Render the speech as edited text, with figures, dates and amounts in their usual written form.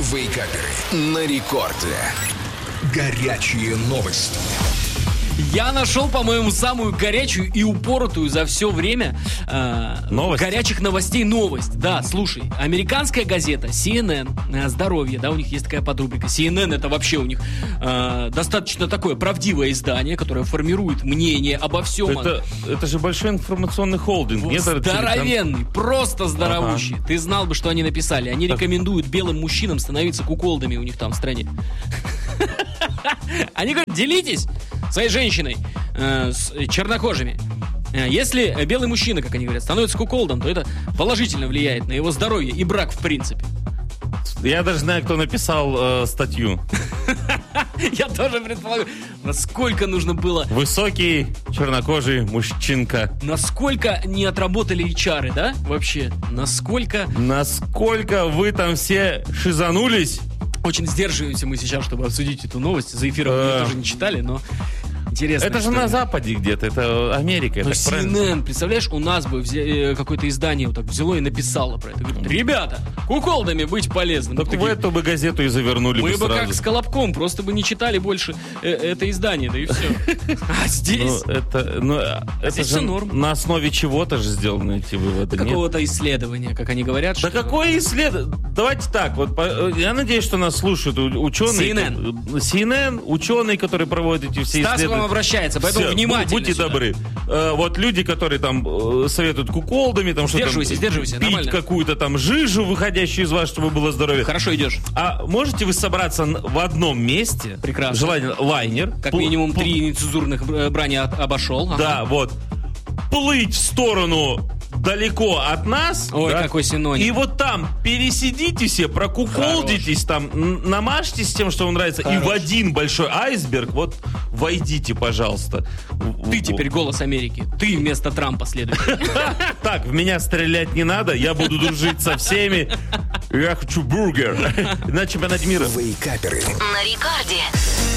Вейкаперы на рекорде. Горячие новости. Я нашел, по-моему, самую горячую и упоротую за все время горячих новостей новость. Да, слушай, американская газета CNN, здоровье, да, у них есть такая подрубрика. CNN — это вообще у них достаточно такое правдивое издание, которое формирует мнение обо всем. Это же большой информационный холдинг. Вот здоровенный, просто здоровущий. Ты знал бы, что они написали. Они рекомендуют белым мужчинам становиться куколдами у них там в стране. Они говорят, делитесь своей женщиной с чернокожими. Если белый мужчина, как они говорят, становится куколдом, то это положительно влияет на его здоровье и брак в принципе. Я даже знаю, кто написал статью. Я тоже предполагаю. Насколько нужно было... Высокий, чернокожий мужчинка. Насколько не отработали HR, да, вообще? Насколько вы там все шизанулись? Очень сдерживаемся мы сейчас, чтобы обсудить эту новость. За эфиром мы ее тоже не читали, но интересно. Это же на Западе где-то, это Америка. Но CNN, представляешь, у нас бы какое-то издание вот так взяло и написало про это. Говорит, ребята, куколдами быть полезным. Так в эту бы газету и завернули бы сразу. Мы бы как с Колобком, просто бы не читали больше это издание, да и все. А здесь... Это же норм. На основе чего-то же сделаны эти выводы. Какого-то исследования, как они говорят. Да какое исследование? Давайте так, вот я надеюсь, что нас слушают ученые. CNN, ученые, которые проводят эти все исследования. Стас вам обращается, поэтому все, внимательно. Будьте добры. Вот люди, которые там советуют куколдами, там что-то сдерживайся, пить нормально. Какую-то там жижу, выходящую из вас, чтобы было здоровье. Хорошо идешь. А можете вы собраться в одном месте? Прекрасно. Желательно лайнер. Как минимум 3 нецензурных брани обошел. Да, вот. Плыть в сторону далеко от нас. Ой, да? Какой синоним. И вот там пересидите все, прокуколдитесь там, намажьтесь тем, что вам нравится. Хорош. И в один большой айсберг вот войдите, пожалуйста. Ты теперь голос Америки. Ты вместо Трампа следующий. Так, в меня стрелять не надо. Я буду дружить со всеми. Я хочу бургер. На чемпионате мира. Вейкаперы. На рекорде.